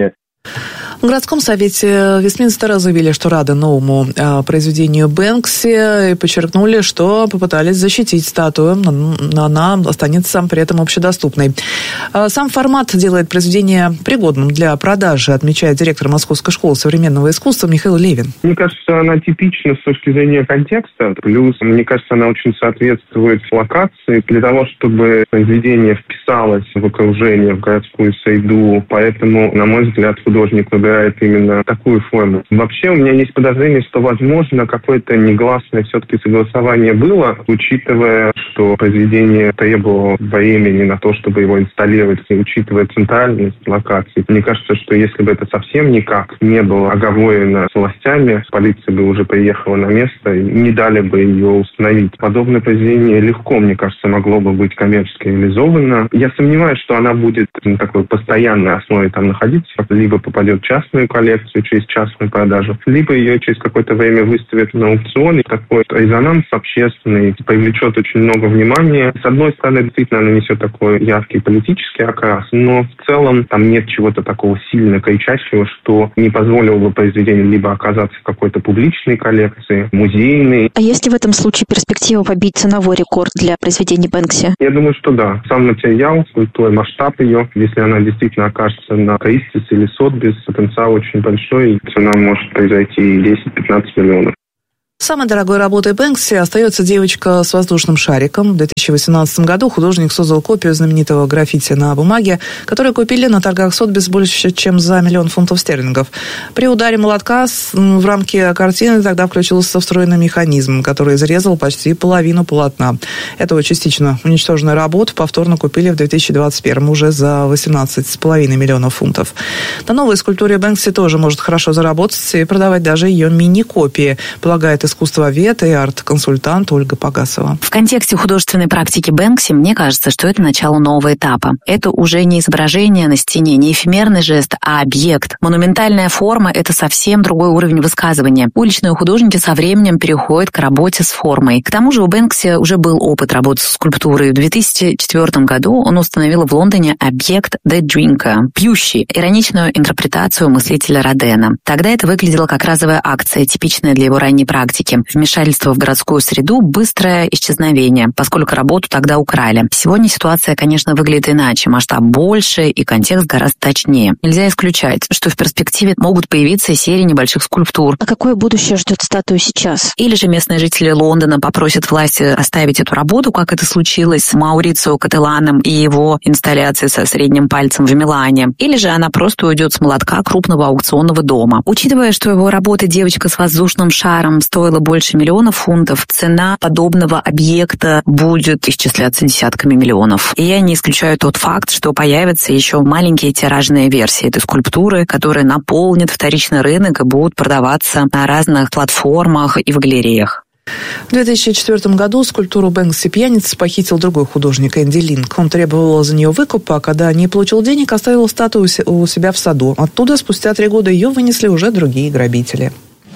В городском совете Вестминстера заявили, что рады новому произведению Бэнкси и подчеркнули, что попытались защитить статую, но она останется при этом общедоступной. Сам формат делает произведение пригодным для продажи, отмечает директор Московской школы современного искусства Михаил Левин. Мне кажется, она типична с точки зрения контекста. Плюс, мне кажется, она очень соответствует локации для того, чтобы произведение вписалось в окружение, в городскую среду. Поэтому, на мой взгляд, художник выбирает именно такую форму. Вообще, у меня есть подозрение, что, возможно, какое-то негласное все-таки согласование было, учитывая, что произведение требовало времени на то, чтобы его инсталлировать, и учитывая центральность локации. Мне кажется, что если бы это совсем никак не было оговорено с властями, полиция бы уже приехала на место и не дали бы ее установить. Подобное произведение легко, мне кажется, могло бы быть коммерчески реализовано. Я сомневаюсь, что она будет на такой постоянной основе там находиться, либо попадет в частную коллекцию через частную продажу, либо ее через какое-то время выставят на аукцион, и такой резонанс общественный привлечет очень много внимания. С одной стороны, действительно, она несет такой яркий политический окрас, но в целом там нет чего-то такого сильно кричащего, что не позволило бы произведению либо оказаться в какой-то публичной коллекции, музейной. А есть ли в этом случае перспектива побить ценовой рекорд для произведений Бэнкси? Я думаю, что да. Сам материал, скульптура, масштаб ее, если она действительно окажется на Кристис или Сотбис, потенциал очень большой, и цена может произойти 10-15 миллионов. Самой дорогой работой Бэнкси остается девочка с воздушным шариком. В 2018 году художник создал копию знаменитого граффити на бумаге, которую купили на торгах Сотбис больше, чем за 1 миллион фунтов стерлингов. При ударе молотка в рамке картины тогда включился встроенный механизм, который изрезал почти половину полотна. Эту частично уничтоженную работу повторно купили в 2021 уже за 18,5 миллионов фунтов. На новой скульптуре Бэнкси тоже может хорошо заработать и продавать даже ее мини-копии, полагает искусствовед и арт-консультант Ольга Погасова. В контексте художественной практики Бэнкси мне кажется, что это начало нового этапа. Это уже не изображение на стене, не эфемерный жест, а объект. Монументальная форма – это совсем другой уровень высказывания. Уличные художники со временем переходят к работе с формой. К тому же у Бэнкси уже был опыт работы с скульптурой. В 2004 году он установил в Лондоне объект «The Drinker» – пьющий, ироничную интерпретацию мыслителя Родена. Тогда это выглядело как разовая акция, типичная для его ранней практики. Вмешательство в городскую среду, быстрое исчезновение, поскольку работу тогда украли. Сегодня ситуация, конечно, выглядит иначе, масштаб больше и контекст гораздо точнее. Нельзя исключать, что в перспективе могут появиться серии небольших скульптур. А какое будущее ждет статую сейчас? Или же местные жители Лондона попросят власти оставить эту работу, как это случилось с Маурицио Кателланом и его инсталляцией со средним пальцем в Милане. Или же она просто уйдет с молотка крупного аукционного дома. Учитывая, что его работа «Девочка с воздушным шаром» стоила больше 1 миллиона фунтов, цена подобного объекта будет исчисляться десятками миллионов. И я не исключаю тот факт, что появятся еще маленькие тиражные версии этой скульптуры, которые наполнят вторичный рынок и будут продаваться на разных платформах и в галереях. В 2004 году скульптуру Бэнкси «Пьяница» похитил другой художник Энди Линк. Он требовал за нее выкупа, а когда не получил денег, оставил статую у себя в саду. Оттуда спустя 3 года ее вынесли уже другие грабители.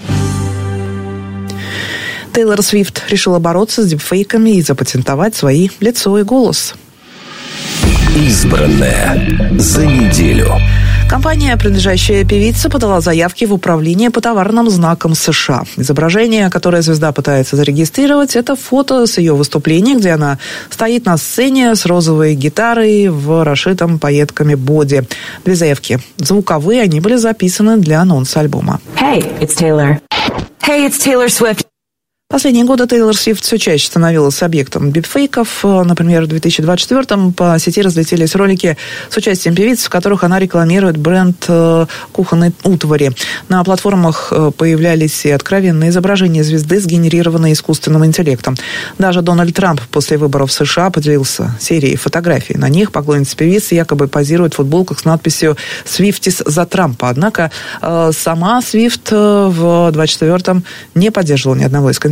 Тейлор Свифт решила бороться с дипфейками и запатентовать свои лицо и голос. Избранное за неделю. Компания, принадлежащая певице, подала заявки в управление по товарным знакам США. Изображение, которое звезда пытается зарегистрировать, это фото с ее выступления, где она стоит на сцене с розовой гитарой в расшитом пайетками боди. 2 заявки. Звуковые, они были записаны для анонса альбома. Hey, it's Taylor. Hey, it's Taylor Swift. Последние годы Тейлор Свифт все чаще становилась объектом дипфейков. Например, в 2024-м по сети разлетелись ролики с участием певиц, в которых она рекламирует бренд кухонной утвари. На платформах появлялись и откровенные изображения звезды, сгенерированные искусственным интеллектом. Даже Дональд Трамп после выборов в США поделился серией фотографий. На них поклонницы певицы якобы позируют в футболках с надписью «Свифтис за Трампа». Однако сама Свифт в 2024-м не поддерживала ни одного из кандидатов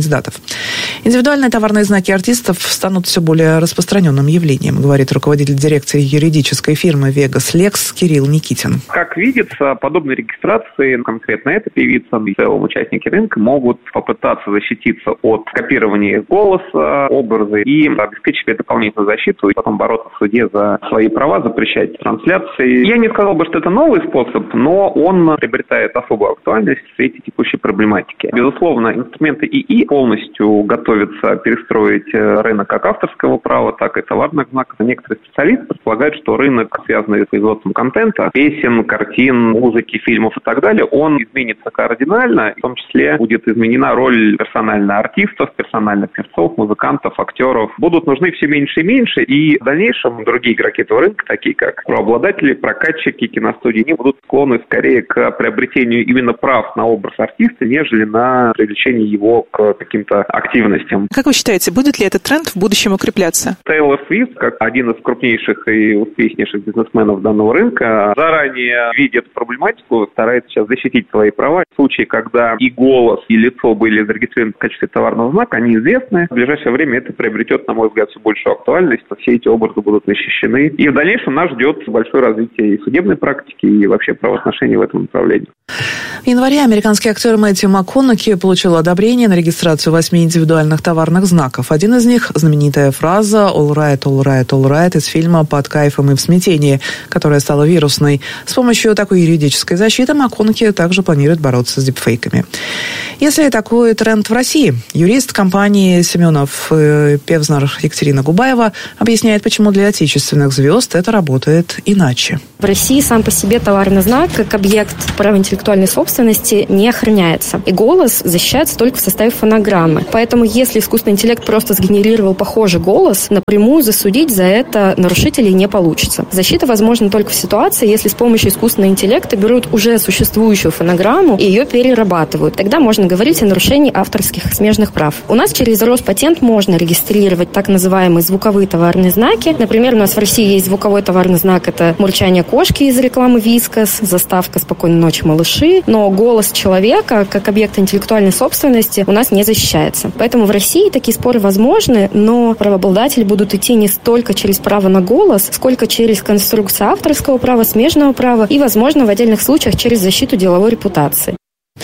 кандидатов. Индивидуальные товарные знаки артистов станут все более распространенным явлением, говорит руководитель дирекции юридической фирмы «Вегас Лекс» Кирилл Никитин. Как видится, подобные регистрации, конкретно эта певица и в целом участники рынка могут попытаться защититься от копирования голоса, образа и обеспечить себе дополнительную защиту, и потом бороться в суде за свои права, запрещать трансляции. Я не сказал бы, что это новый способ, но он приобретает особую актуальность в свете текущей проблематики. Безусловно, инструменты ИИ полностью готовятся перестроить рынок как авторского права, так и товарных знаков. Некоторые специалисты предполагают, что рынок, связанный с производством контента, песен, картин, музыки, фильмов и так далее, он изменится кардинально. В том числе будет изменена роль персонально артистов, персонально певцов, музыкантов, актеров. Будут нужны все меньше и меньше, и в дальнейшем другие игроки этого рынка, такие как правообладатели, прокатчики, киностудии, они будут склонны скорее к приобретению именно прав на образ артиста, нежели на привлечение его к каким-то активностям. Как вы считаете, будет ли этот тренд в будущем укрепляться? Тейлор Свифт, как один из крупнейших и успешнейших бизнесменов данного рынка, заранее видя эту проблематику, старается сейчас защитить свои права. В случае, когда и голос, и лицо были зарегистрированы в качестве товарного знака, они известны. В ближайшее время это приобретет, на мой взгляд, все большую актуальность. Все эти образы будут защищены. И в дальнейшем нас ждет большое развитие и судебной практики, и вообще правоотношений в этом направлении. В январе американский актер Мэтью МакКонахи получил одобрение на регистрацию 8 индивидуальных товарных знаков. Один из них – знаменитая фраза «All right, all right, all right» из фильма «Под кайфом и в смятении», которая стала вирусной. С помощью такой юридической защиты МакКонахи также планирует бороться с дипфейками. Если такой тренд в России, юрист компании Семенов Певзнер Екатерина Губаева объясняет, почему для отечественных звезд это работает иначе. В России сам по себе товарный знак, как объект права интеллектуальной собственности, не охраняется. И голос защищается только в составе фонограммы. Поэтому, если искусственный интеллект просто сгенерировал похожий голос, напрямую засудить за это нарушителей не получится. Защита возможна только в ситуации, если с помощью искусственного интеллекта берут уже существующую фонограмму и ее перерабатывают. Тогда можно говорить о нарушении авторских смежных прав. У нас через Роспатент можно регистрировать так называемые звуковые товарные знаки. Например, у нас в России есть звуковой товарный знак, это мурчание кошки из рекламы Вискас, заставка «Спокойной ночи, малыши». Но голос человека, как объект интеллектуальной собственности, у нас не защищается. Поэтому в России такие споры возможны, но правообладатели будут идти не столько через право на голос, сколько через конструкцию авторского права, смежного права и, возможно, в отдельных случаях через защиту деловой репутации.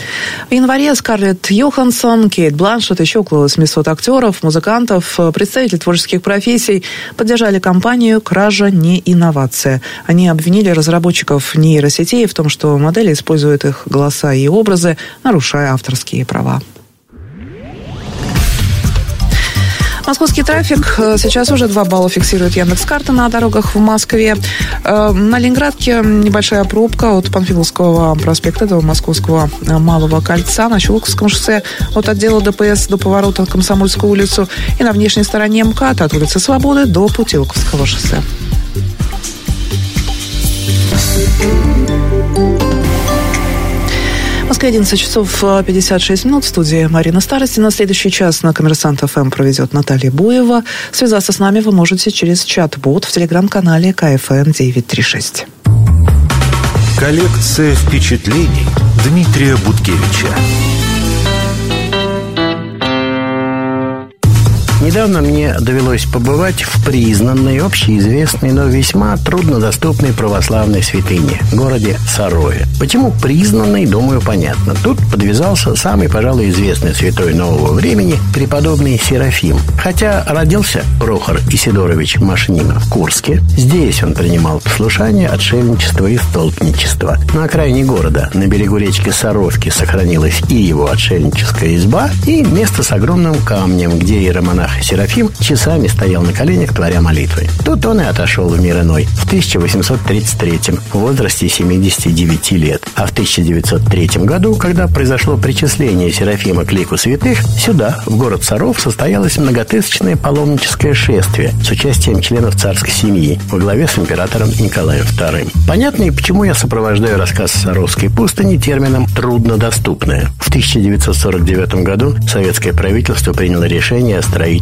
В январе Скарлетт Йоханссон, Кейт Бланшетт, еще около 800 актеров, музыкантов, представителей творческих профессий поддержали кампанию «Кража не инновация». Они обвинили разработчиков нейросетей в том, что модели используют их голоса и образы, нарушая авторские права. Московский трафик. Сейчас уже 2 балла фиксирует Яндекс.Карта на дорогах в Москве. На Ленинградке небольшая пробка от Панфиловского проспекта до Московского Малого кольца на Щелковском шоссе от отдела ДПС до поворота на Комсомольскую улицу и на внешней стороне МКАД от улицы Свободы до Путилковского шоссе. В Москве 11 часов 56 минут. В студии Марина Старостина. Следующий час на Коммерсант ФМ проведет Наталья Буева. Связаться с нами вы можете через чат-бот в телеграм-канале КФМ 936. Коллекция впечатлений Дмитрия Буткевича. Недавно мне довелось побывать в признанной, общеизвестной, но весьма труднодоступной православной святыне – городе Сарове. Почему признанной, думаю, понятно. Тут подвязался самый, пожалуй, известный святой нового времени – преподобный Серафим. Хотя родился Прохор Исидорович Машнин в Курске, здесь он принимал послушание, отшельничество и столпничество. На окраине города, на берегу речки Саровки, сохранилась и его отшельническая изба, и место с огромным камнем, где иеромонах Серафим часами стоял на коленях, творя молитвы. Тут он и отошел в мир иной в 1833 в возрасте 79 лет. А в 1903 году, когда произошло причисление Серафима к лику святых, сюда, в город Саров, состоялось многотысячное паломническое шествие с участием членов царской семьи во главе с императором Николаем II. Понятно и почему я сопровождаю рассказ Саровской пустыни термином «труднодоступная». В 1949 году советское правительство приняло решение о строительстве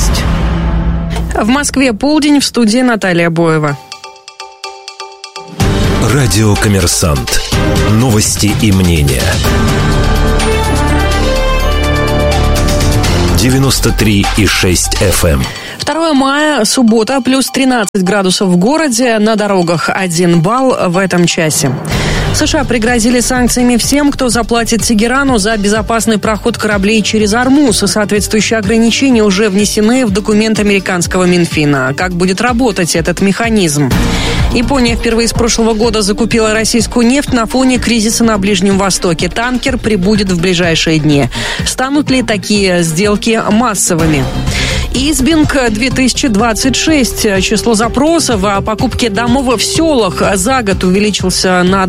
есть. В Москве полдень, в студии Наталья Боева. Радио «Коммерсант». Новости и мнения. 93,6 FM. 2 мая, суббота, плюс 13 градусов в городе, на дорогах 1 балл в этом часе. США пригрозили санкциями всем, кто заплатит Тегерану за безопасный проход кораблей через Ормуз. Соответствующие ограничения уже внесены в документ американского Минфина. Как будет работать этот механизм? Япония впервые с прошлого года закупила российскую нефть на фоне кризиса на Ближнем Востоке. Танкер прибудет в ближайшие дни. Станут ли такие сделки массовыми? Избинг 2026. Число запросов о покупке домов в селах за год увеличилось на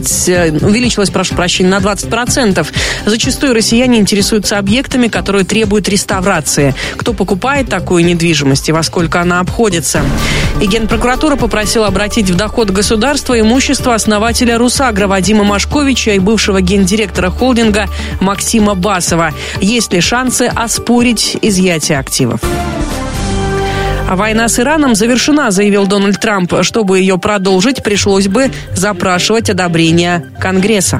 20%. Зачастую россияне интересуются объектами, которые требуют реставрации. Кто покупает такую недвижимость и во сколько она обходится? И Генпрокуратура попросила обратить в доход государства имущество основателя «Русагро» Вадима Машковича и бывшего гендиректора холдинга Максима Басова. Есть ли шансы оспорить изъятие активов? Война с Ираном завершена, заявил Дональд Трамп. Чтобы ее продолжить, пришлось бы запрашивать одобрение Конгресса.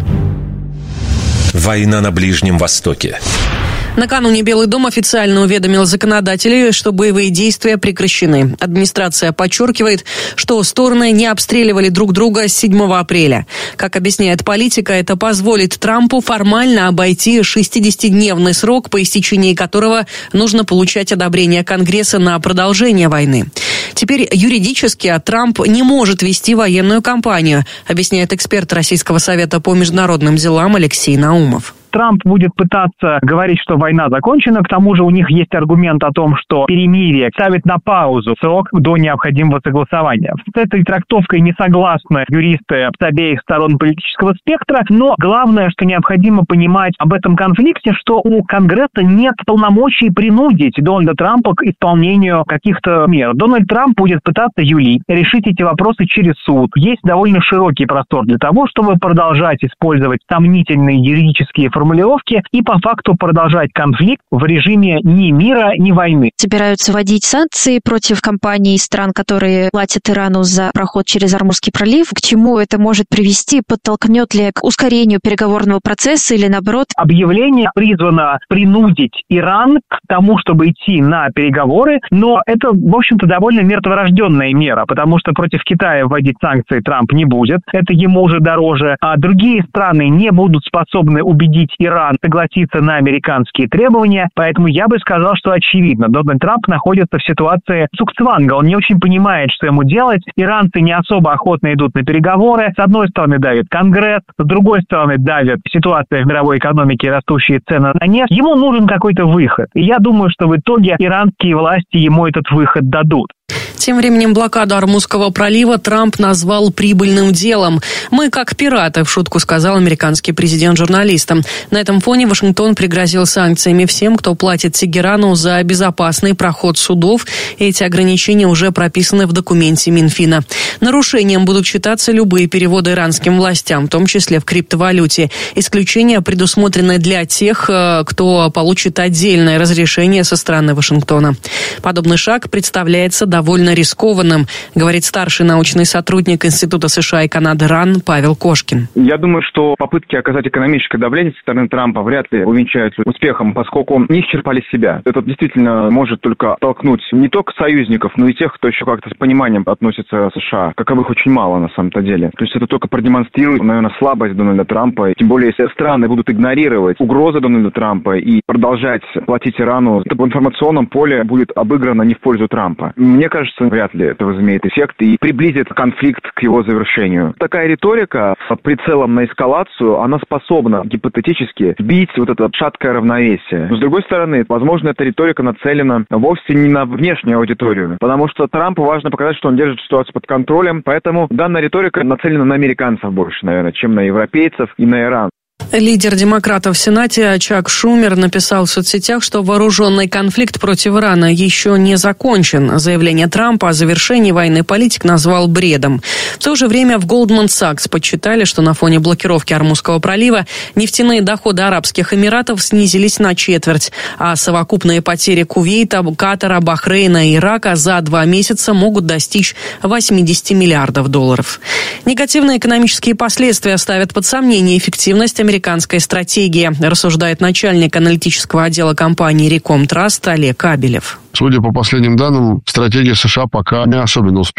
Война на Ближнем Востоке. Накануне Белый дом официально уведомил законодателей, что боевые действия прекращены. Администрация подчеркивает, что стороны не обстреливали друг друга с 7 апреля. Как объясняет политика, это позволит Трампу формально обойти 60-дневный срок, по истечении которого нужно получать одобрение Конгресса на продолжение войны. Теперь юридически Трамп не может вести военную кампанию, объясняет эксперт Российского совета по международным делам Алексей Наумов. Трамп будет пытаться говорить, что война закончена. К тому же у них есть аргумент о том, что перемирие ставит на паузу срок до необходимого согласования. С этой трактовкой не согласны юристы с обеих сторон политического спектра, но главное, что необходимо понимать об этом конфликте, что у Конгресса нет полномочий принудить Дональда Трампа к исполнению каких-то мер. Дональд Трамп будет пытаться юлить, решить эти вопросы через суд. Есть довольно широкий простор для того, чтобы продолжать использовать сомнительные юридические формулировки и по факту продолжать конфликт в режиме ни мира, ни войны. Собираются вводить санкции против компаний и стран, которые платят Ирану за проход через Ормузский пролив. К чему это может привести? Подтолкнет ли к ускорению переговорного процесса или наоборот? Объявление призвано принудить Иран к тому, чтобы идти на переговоры, но это, в общем-то, довольно мертворожденная мера, потому что против Китая вводить санкции Трамп не будет. Это ему уже дороже. А другие страны не будут способны убедить Иран согласиться на американские требования. Поэтому я бы сказал, что очевидно, Дональд Трамп находится в ситуации цугцванга. Он не очень понимает, что ему делать. Иранцы не особо охотно идут на переговоры. С одной стороны давит Конгресс, с другой стороны давит ситуация в мировой экономике и растущие цены на нефть. Ему нужен какой-то выход. И я думаю, что в итоге иранские власти ему этот выход дадут. Тем временем блокаду Ормузского пролива Трамп назвал прибыльным делом. «Мы как пираты», в шутку сказал американский президент журналистам. На этом фоне Вашингтон пригрозил санкциями всем, кто платит Тегерану за безопасный проход судов. Эти ограничения уже прописаны в документе Минфина. Нарушением будут считаться любые переводы иранским властям, в том числе в криптовалюте. Исключение предусмотрено для тех, кто получит отдельное разрешение со стороны Вашингтона. Подобный шаг представляется довольно рискованным, говорит старший научный сотрудник Института США и Канады РАН Павел Кошкин. Я думаю, что попытки оказать экономическое давление со стороны Трампа вряд ли увенчаются успехом, поскольку не исчерпали себя. Это действительно может только толкнуть не только союзников, но и тех, кто еще как-то с пониманием относится к США. Каковых очень мало на самом-то деле. То есть это только продемонстрирует, наверное, слабость Дональда Трампа. Тем более, если страны будут игнорировать угрозы Дональда Трампа и продолжать платить Ирану, то в информационном поле будет обыграно не в пользу Трампа. Мне кажется, вряд ли это возымеет эффект и приблизит конфликт к его завершению. Такая риторика с прицелом на эскалацию, она способна гипотетически сбить вот это шаткое равновесие. Но с другой стороны, возможно, эта риторика нацелена вовсе не на внешнюю аудиторию, потому что Трампу важно показать, что он держит ситуацию под контролем, поэтому данная риторика нацелена на американцев больше, наверное, чем на европейцев и на Иран. Лидер демократов в Сенате Чак Шумер написал в соцсетях, что вооруженный конфликт против Ирана еще не закончен. Заявление Трампа о завершении войны политик назвал бредом. В то же время в Goldman Sachs подсчитали, что на фоне блокировки Ормузского пролива нефтяные доходы Арабских Эмиратов снизились на четверть, а совокупные потери Кувейта, Катара, Бахрейна и Ирака за 2 месяца могут достичь $80 миллиардов. Негативные экономические последствия ставят под сомнение эффективность американской стратегии, рассуждает начальник аналитического отдела компании Recom Trust Олег Кабелев. Судя по последним данным, стратегия США пока не особенно успешна.